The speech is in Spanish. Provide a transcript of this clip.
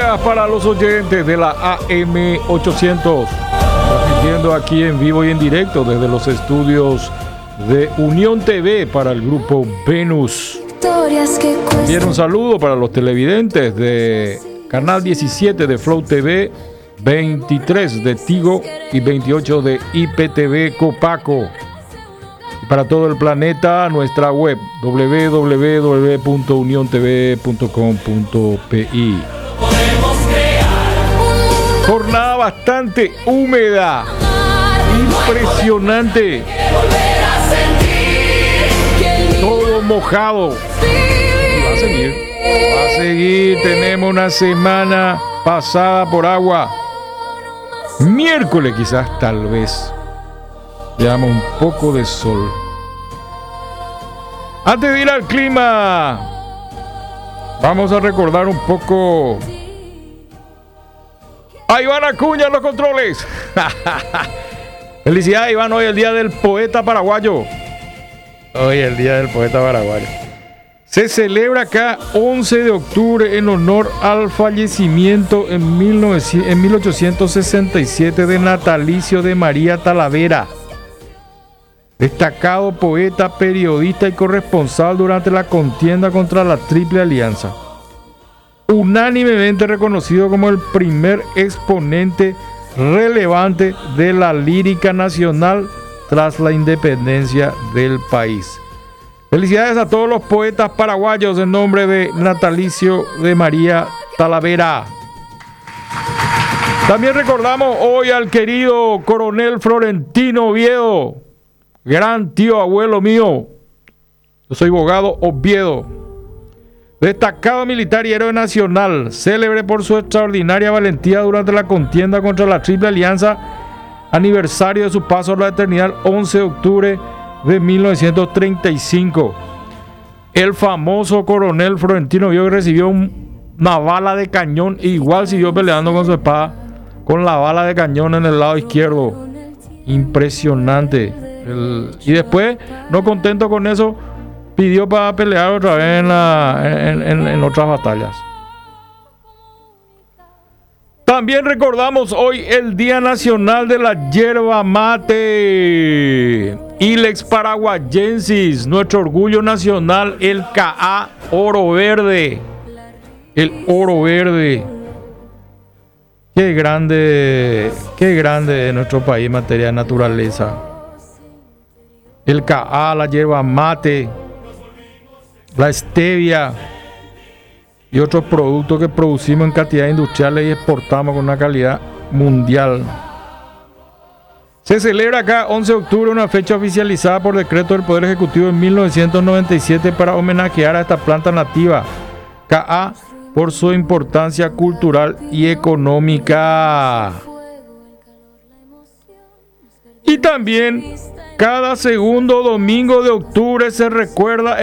días para los oyentes de la AM 800, transmitiendo aquí en vivo y en directo desde los estudios de Unión TV para el grupo Venus. También un saludo para los televidentes de Canal 17 de Flow TV, 23 de Tigo y 28 de IPTV Copaco. Y para todo el planeta, nuestra web www.uniontv.com.pi. Jornada bastante húmeda, impresionante, todo mojado. Y va a seguir, tenemos una semana pasada por agua. Miércoles quizás, tal vez, veamos un poco de sol. Antes de ir al clima, vamos a recordar un poco a Iván Acuña en los controles. Felicidades, Iván, hoy es el día del poeta paraguayo. Hoy es el día del poeta paraguayo. Se celebra acá 11 de octubre en honor al fallecimiento en 1867 de natalicio de María Talavera, destacado poeta, periodista y corresponsal durante la contienda contra la Triple Alianza. Unánimemente reconocido como el primer exponente relevante de la lírica nacional tras la independencia del país. Felicidades a todos los poetas paraguayos en nombre de natalicio de María Talavera. También recordamos hoy al querido coronel Florentino Oviedo, gran tío abuelo mío. Yo soy abogado Oviedo. Destacado militar y héroe nacional, célebre por su extraordinaria valentía durante la contienda contra la Triple Alianza, aniversario de su paso a la eternidad, 11 de octubre de 1935. El famoso coronel Florentino Oviedo recibió una bala de cañón e igual siguió peleando con su espada, con la bala de cañón en el lado izquierdo. Impresionante. Y después, no contento con eso, pidió para pelear otra vez en otras batallas. También recordamos hoy el Día Nacional de la Yerba Mate. Ilex paraguayensis, nuestro orgullo nacional, el CAA Oro Verde. El oro verde. Qué grande es nuestro país en materia de naturaleza. El CAA, la yerba mate, la stevia y otros productos que producimos en cantidades industriales y exportamos con una calidad mundial. Se celebra acá 11 de octubre una fecha oficializada por decreto del Poder Ejecutivo en 1997 para homenajear a esta planta nativa CAA por su importancia cultural y económica. Y también cada segundo domingo de octubre se recuerda